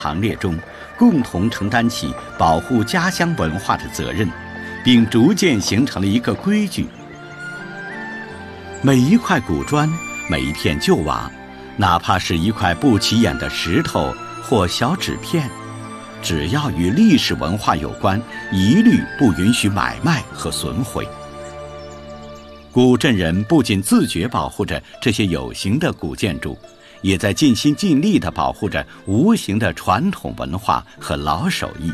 行列中，共同承担起保护家乡文化的责任，并逐渐形成了一个规矩。每一块古砖，每一片旧瓦，哪怕是一块不起眼的石头或小纸片，只要与历史文化有关，一律不允许买卖和损毁。古镇人不仅自觉保护着这些有形的古建筑，也在尽心尽力地保护着无形的传统文化和老手艺。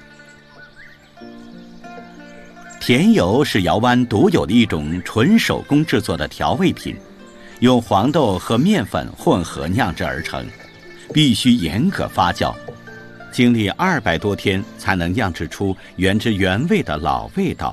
甜油是窑湾独有的一种纯手工制作的调味品，用黄豆和面粉混合酿制而成，必须严格发酵，经历200多天才能酿制出原汁原味的老味道。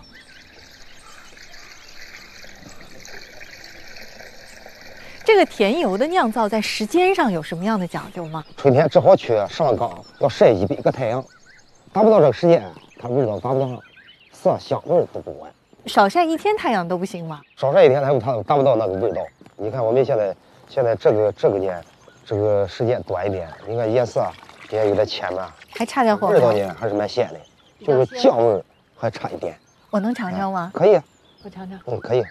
这个甜油的酿造在时间上有什么样的讲究吗？ 春天只好去上了岗，要晒100个太阳，达不到这个时间，它味道达不到，色香味都不完。 少晒1天太阳都不行吗？ 少晒1天，它达不到那个味道。你看我们现在这个年，这个时间短一点，你看颜色也有点浅了， 还差点火候。 味道呢还是蛮鲜的，就是酱味还差一点。 我能尝尝吗？ 可以， 我尝尝。 可以。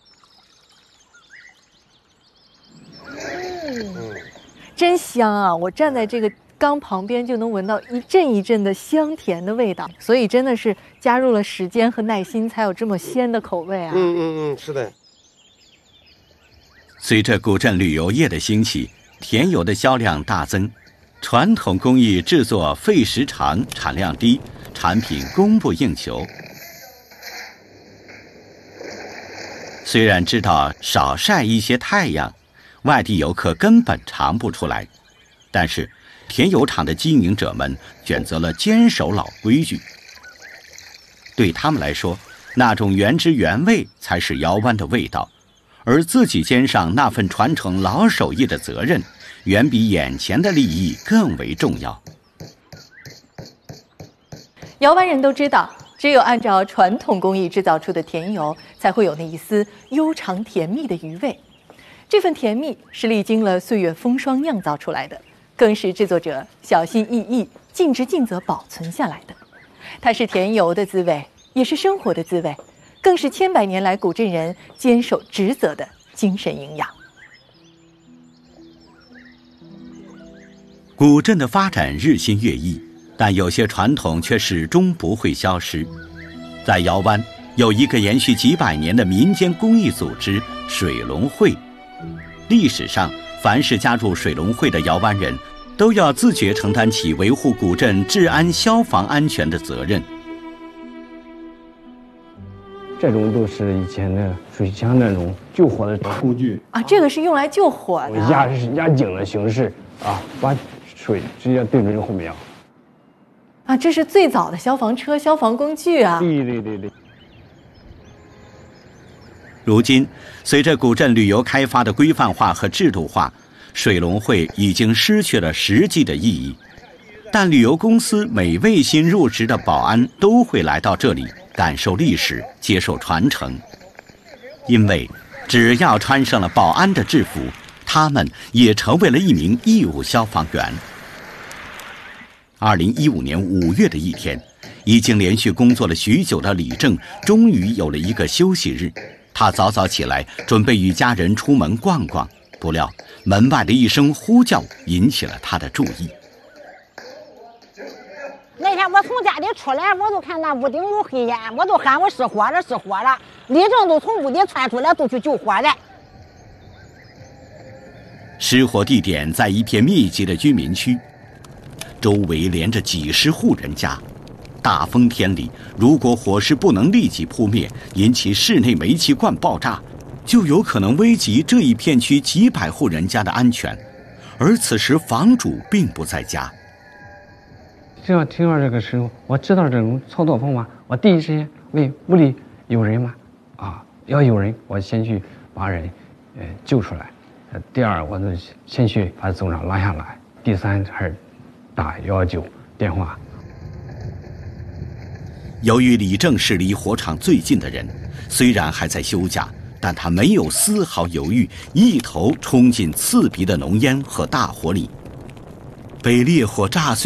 真香啊！我站在这个缸旁边就能闻到一阵一阵的香甜的味道，所以真的是加入了时间和耐心，才有这么鲜的口味啊！ 是的。 随着古镇旅游业的兴起，甜油的销量大增，传统工艺制作费时长、产量低，产品供不应求。虽然知道少晒一些太阳，外地游客根本尝不出来，但是甜油厂的经营者们选择了坚守老规矩。对他们来说，那种原汁原味才是窑湾的味道，而自己肩上那份传承老手艺的责任，远比眼前的利益更为重要。 窑湾人都知道，只有按照传统工艺制造出的甜油，才会有那一丝悠长甜蜜的余味。这份甜蜜是历经了岁月风霜酿造出来的，更是制作者小心翼翼、尽职尽责保存下来的。它是甜油的滋味，也是生活的滋味，更是千百年来古镇人坚守职责的精神营养。 古镇的发展日新月异，但有些传统却始终不会消失。在窑湾有一个延续几百年的民间公益组织——水龙会。历史上，凡是加入水龙会的窑湾人，都要自觉承担起维护古镇治安、消防安全的责任。 这种都是以前的水枪那种救火的工具啊，这个是用来救火的。 压井的形式啊，把水直接对准后面啊，这是最早的消防车、消防工具啊。 对。 如今，随着古镇旅游开发的规范化和制度化，水龙会已经失去了实际的意义。但旅游公司每位新入职的保安都会来到这里，感受历史，接受传承。因为只要穿上了保安的制服，他们也成为了一名义务消防员。2015年5月的一天，已经连续工作了许久的李正终于有了一个休息日。他早早起来，准备与家人出门逛逛，不料门外的一声呼叫引起了他的注意。 那天我从家里出来，我就看那屋顶有黑烟，我就喊我失火了，失火了。李正都从屋里窜出来，都去救火了。 失火地点在一片密集的居民区，周围连着几十户人家。大风天里，如果火势不能立即扑灭，引起室内煤气罐爆炸，就有可能危及这一片区几百户人家的安全。而此时房主并不在家。 只要听到这个时候，我知道这种操作方法，我第一时间问屋里有人吗？啊，要有人，我先去把人救出来。第二，我就先去把总长拉下来。第三，还是打119电话。 由于李正是离火场最近的人，虽然还在休假，但他没有丝毫犹豫，一头冲进刺鼻的浓烟和大火里。 被烈火炸碎。